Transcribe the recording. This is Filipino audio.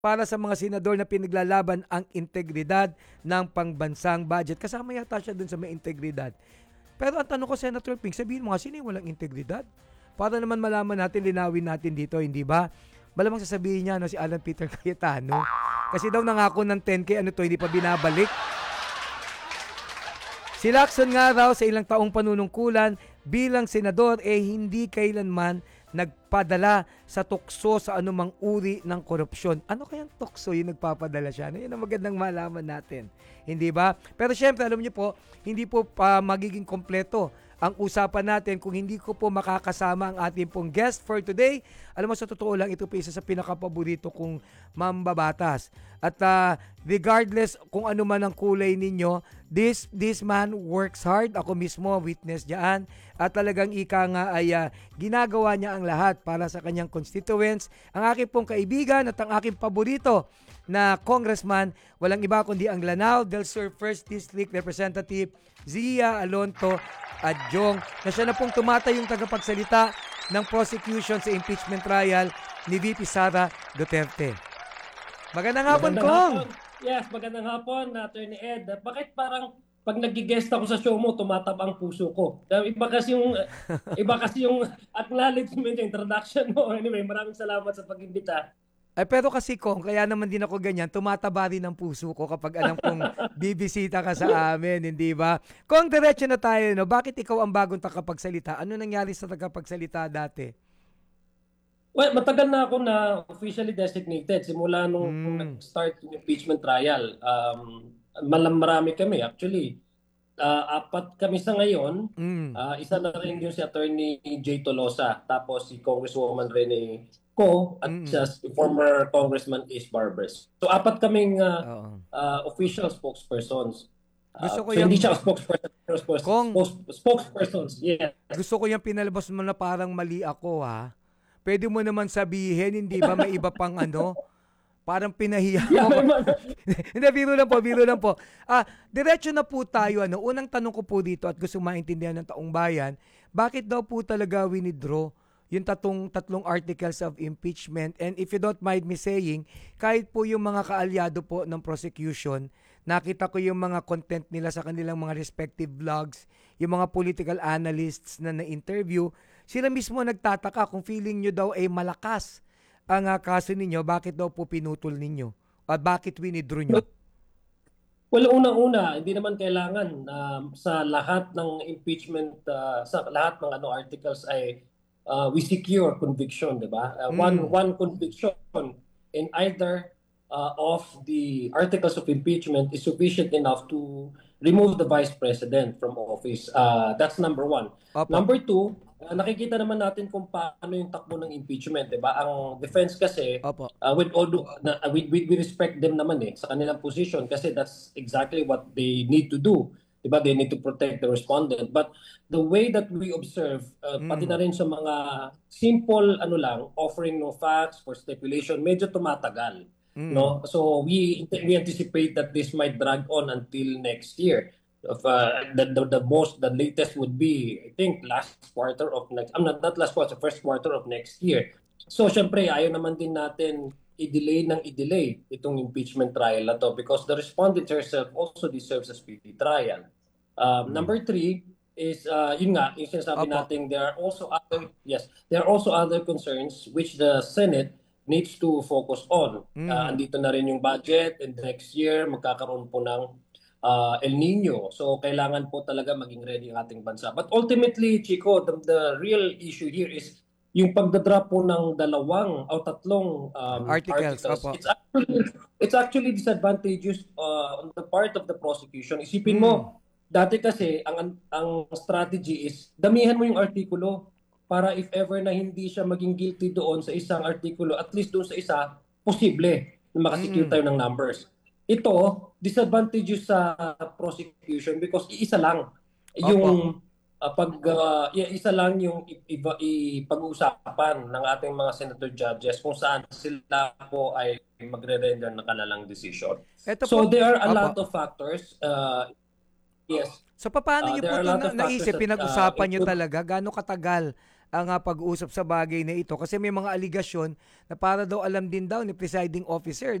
para sa mga senador na pinaglalaban ang integridad ng pangbansang budget. Kasama yata siya dun sa may integridad. Pero ang tanong ko, Senator Ping, sabihin mo nga, sino yung walang integridad? Para naman malaman natin, linawin natin dito, hindi ba? Malamang sasabihin niya, si Alan Peter Cayetano. Kasi daw nangako ng 10K, hindi pa binabalik. Si Lacson nga raw sa ilang taong panunungkulan bilang senador hindi kailanman nagpadala sa tukso sa anumang uri ng korupsyon. Ano kayang tukso yung nagpapadala siya? Yan ang magandang malaman natin. Hindi ba? Pero syempre, alam niyo po, hindi po magiging kompleto ang usapan natin kung hindi ko po makakasama ang ating pong guest for today. Alam mo, sa totoo lang, ito po isa sa pinakapaborito kong mambabatas. At regardless kung ano man ang kulay ninyo, this man works hard. Ako mismo, witness dyan. At talagang ika nga ay ginagawa niya ang lahat para sa kanyang constituents. Ang aking pong kaibigan at ang aking paborito na congressman, walang iba kundi ang Lanao del Sur 1st District Representative Zia Alonto Adjong, na siya na pong tumatayong tagapagsalita ng prosecution sa impeachment trial ni VP Sara Duterte. Magandang hapon, Kong! Yes, magandang hapon, Attorney Ed. Bakit parang pag nag-guest ako sa show mo, tumatabang puso ko? Iba kasi yung acknowledgement, yung introduction mo. Anyway, maraming salamat sa pag-imbita. Pero kasi, Kong, kaya naman din ako ganyan, tumataba rin ang puso ko kapag alam kong bibisita ka sa amin, hindi ba? Kong, diretso na tayo, no? Bakit ikaw ang bagong tagapagsalita? Ano nangyari sa tagapagsalita dati? Well, matagal na ako na officially designated simula nung nag-start yung impeachment trial. Marami kami actually. 4 kami sa ngayon. Isa na rin yung si Attorney Jay Tolosa, tapos si Congresswoman Rene Ko at si former Congressman Ace Barbers. So 4 kaming official spokespersons. Hindi siya spokespersons. Yeah. Gusto ko yung pinalabas mo na parang mali ako, ha? Pwede mo naman sabihin, hindi ba may iba pang parang pinahiya mo. Hindi, biro lang po. Diretso na po tayo. Unang tanong ko po dito at gusto maintindihan ng taong bayan, bakit daw po talaga winidraw yung tatlong articles of impeachment? And if you don't mind me saying, kahit po yung mga kaalyado po ng prosecution, nakita ko yung mga content nila sa kanilang mga respective vlogs, yung mga political analysts na na-interview, sila mismo nagtataka kung feeling nyo daw ay malakas ang kaso ninyo, bakit daw po pinutol ninyo? At bakit winidraw nyo? Well, unang-una, hindi naman kailangan sa lahat ng impeachment, sa lahat ng articles ay we secure conviction, di ba? One conviction in either of the articles of impeachment is sufficient enough to remove the Vice President from office. That's number 1. Opo. Number 2, nakikita naman natin kung paano yung takbo ng impeachment, di ba? Ang defense kasi, we respect them naman sa kanilang position kasi that's exactly what they need to do. Diba? They need to protect the respondent. But the way that we observe, pati na rin sa mga simple offering no facts for stipulation, medyo tumatagal. No? So we anticipate that this might drag on until next year. The latest would be, I think, first quarter of next year. So syempre, ayaw naman din natin i-delay itong impeachment trial na to because the respondent herself also deserves a speedy trial. Number 3 is yung sinasabi natin, there are also other concerns which the Senate needs to focus on. Andito na rin yung budget, and next year magkakaroon po ng El Nino. So kailangan po talaga maging ready ang ating bansa. But ultimately, Chico, the real issue here is yung pagdadrop po ng 2 o 3 articles. It's actually disadvantageous on the part of the prosecution. Isipin mo, dati kasi ang strategy is damihan mo yung artikulo para if ever na hindi siya maging guilty doon sa isang artikulo, at least doon sa isa, posible na makasecure tayo ng numbers. Ito, disadvantageous sa prosecution because iisa lang yung isa lang yung ipag-uusapan ng ating mga senator judges kung saan sila po ay magre-render ng kanilang decision. So there are a lot of factors. Yes. So paano niyo po ito naisip, pinag-usapan niyo talaga? Gaano katagal ang pag-uusap sa bagay na ito kasi may mga aligasyon na para daw alam din daw ni presiding officer